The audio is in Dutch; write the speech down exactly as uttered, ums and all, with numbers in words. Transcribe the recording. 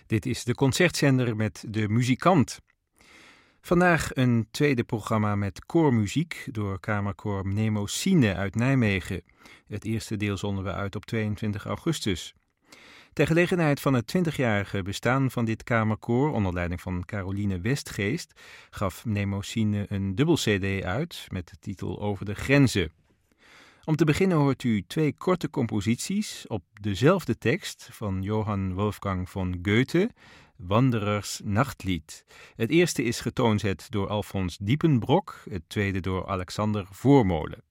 Dit is de concertzender met de muzikant. Vandaag een tweede programma met koormuziek door kamerkoor Mnemosyne uit Nijmegen. Het eerste deel zonden we uit op tweeëntwintig augustus. Ter gelegenheid van het twintigjarige bestaan van dit kamerkoor onder leiding van Caroline Westgeest gaf Mnemosyne een dubbel cd uit met de titel Over de Grenzen. Om te beginnen hoort u twee korte composities op dezelfde tekst van Johann Wolfgang von Goethe, Wanderers Nachtlied. Het eerste is getoonzet door Alfons Diepenbrock, het tweede door Alexander Voormolen.